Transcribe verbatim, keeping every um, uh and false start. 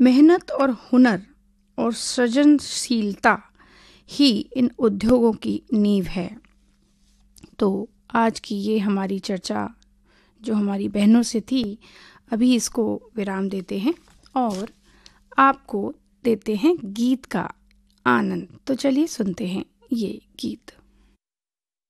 मेहनत और हुनर और सृजनशीलता ही इन उद्योगों की नींव है। तो आज की ये हमारी चर्चा जो हमारी बहनों से थी, अभी इसको विराम देते हैं और आपको देते हैं गीत का आनंद। तो चलिए सुनते हैं ये गीत।